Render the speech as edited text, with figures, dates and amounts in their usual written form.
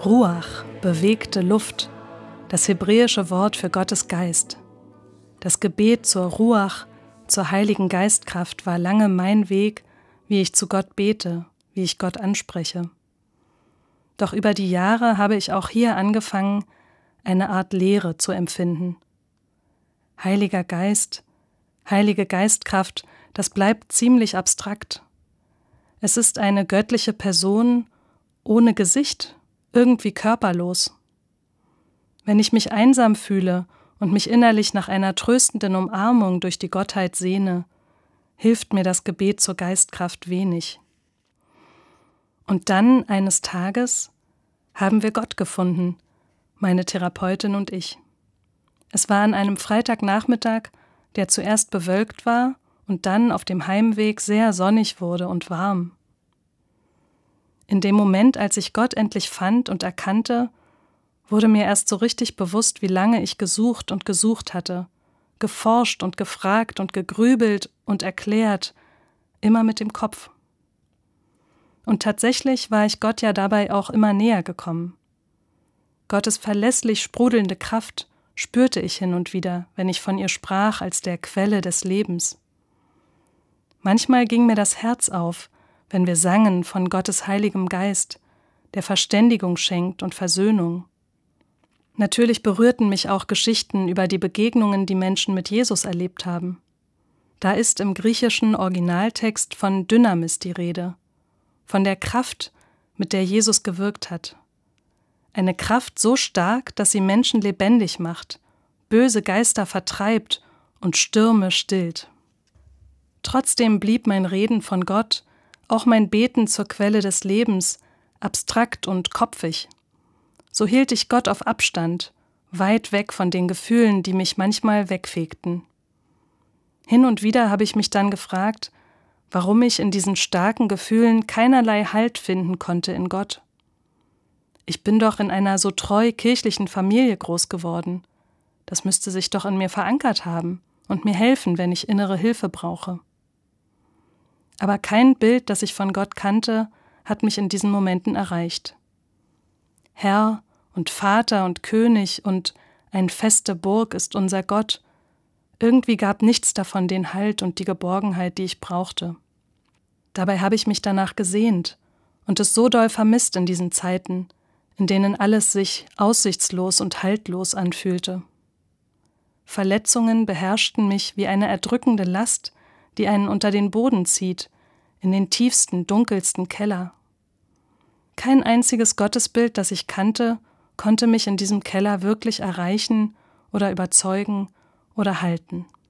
Ruach, bewegte Luft, das hebräische Wort für Gottes Geist. Das Gebet zur Ruach, zur Heiligen Geistkraft war lange mein Weg, wie ich zu Gott bete, wie ich Gott anspreche. Doch über die Jahre habe ich auch hier angefangen, eine Art Leere zu empfinden. Heiliger Geist, Heilige Geistkraft, das bleibt ziemlich abstrakt. Es ist eine göttliche Person ohne Gesicht, irgendwie körperlos. Wenn ich mich einsam fühle und mich innerlich nach einer tröstenden Umarmung durch die Gottheit sehne, hilft mir das Gebet zur Geistkraft wenig. Und dann, eines Tages, haben wir Gott gefunden, meine Therapeutin und ich. Es war an einem Freitagnachmittag, der zuerst bewölkt war und dann auf dem Heimweg sehr sonnig wurde und warm. In dem Moment, als ich Gott endlich fand und erkannte, wurde mir erst so richtig bewusst, wie lange ich gesucht und gesucht hatte, geforscht und gefragt und gegrübelt und erklärt, immer mit dem Kopf. Und tatsächlich war ich Gott ja dabei auch immer näher gekommen. Gottes verlässlich sprudelnde Kraft spürte ich hin und wieder, wenn ich von ihr sprach als der Quelle des Lebens. Manchmal ging mir das Herz auf, wenn wir sangen von Gottes Heiligem Geist, der Verständigung schenkt und Versöhnung. Natürlich berührten mich auch Geschichten über die Begegnungen, die Menschen mit Jesus erlebt haben. Da ist im griechischen Originaltext von Dynamis die Rede, von der Kraft, mit der Jesus gewirkt hat. Eine Kraft so stark, dass sie Menschen lebendig macht, böse Geister vertreibt und Stürme stillt. Trotzdem blieb mein Reden von Gott, auch mein Beten zur Quelle des Lebens, abstrakt und kopfig. So hielt ich Gott auf Abstand, weit weg von den Gefühlen, die mich manchmal wegfegten. Hin und wieder habe ich mich dann gefragt, warum ich in diesen starken Gefühlen keinerlei Halt finden konnte in Gott. Ich bin doch in einer so treu kirchlichen Familie groß geworden. Das müsste sich doch in mir verankert haben und mir helfen, wenn ich innere Hilfe brauche. Aber kein Bild, das ich von Gott kannte, hat mich in diesen Momenten erreicht. Herr und Vater und König und ein feste Burg ist unser Gott. Irgendwie gab nichts davon den Halt und die Geborgenheit, die ich brauchte. Dabei habe ich mich danach gesehnt und es so doll vermisst in diesen Zeiten, in denen alles sich aussichtslos und haltlos anfühlte. Verletzungen beherrschten mich wie eine erdrückende Last, die einen unter den Boden zieht, in den tiefsten, dunkelsten Keller. Kein einziges Gottesbild, das ich kannte, konnte mich in diesem Keller wirklich erreichen oder überzeugen oder halten.